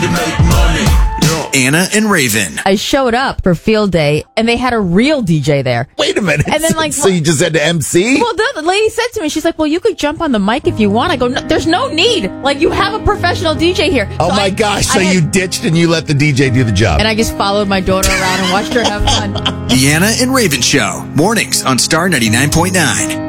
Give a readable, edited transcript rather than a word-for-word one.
to make money. Anna and Raven. I showed up for field day, and they had a real DJ there. Wait a minute. And then, like, so you just had to MC? Well, the lady said to me, she's like, well, you could jump on the mic if you want. I go, no, there's no need. Like, you have a professional DJ here. Oh, my gosh. So you ditched and you let the DJ do the job. And I just followed my daughter around and watched her have fun. The Anna and Raven Show. Mornings on Star 99.9.